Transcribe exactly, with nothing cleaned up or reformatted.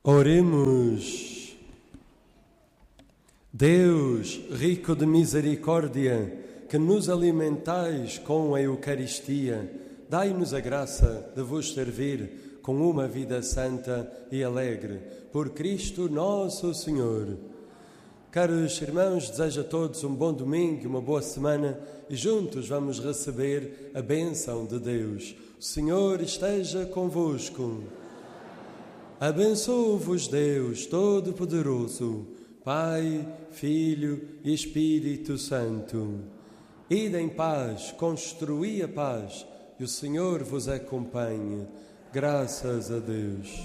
Oremos. Deus, rico de misericórdia, que nos alimentais com a Eucaristia, dai-nos a graça de vos servir com uma vida santa e alegre. Por Cristo nosso Senhor. Caros irmãos, desejo a todos um bom domingo, uma boa semana e juntos vamos receber a bênção de Deus. O Senhor esteja convosco. Abençoe-vos Deus Todo-Poderoso, Pai, Filho e Espírito Santo. Ide em paz, construí a paz, e o Senhor vos acompanhe. Graças a Deus.